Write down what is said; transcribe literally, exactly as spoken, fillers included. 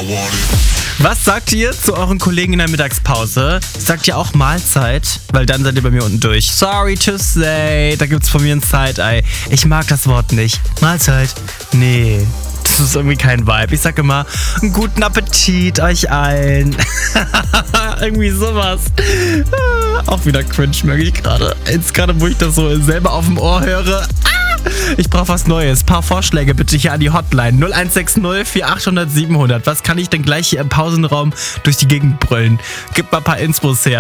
Was sagt ihr zu euren Kollegen in der Mittagspause? Sagt ihr auch Mahlzeit? Weil dann seid ihr bei mir unten durch. Sorry to say, da gibt's von mir ein Side-Eye. Ich mag das Wort nicht. Mahlzeit? Nee. Das ist irgendwie kein Vibe. Ich sag immer, einen guten Appetit euch allen. Irgendwie sowas. Auch wieder cringe, merke ich gerade. Jetzt gerade, wo ich das so selber auf dem Ohr höre. Ich brauche was Neues. Paar Vorschläge bitte hier an die Hotline. null eins sechs null vier acht null null sieben null null. Was kann ich denn gleich hier im Pausenraum durch die Gegend brüllen? Gib mal ein paar Infos her.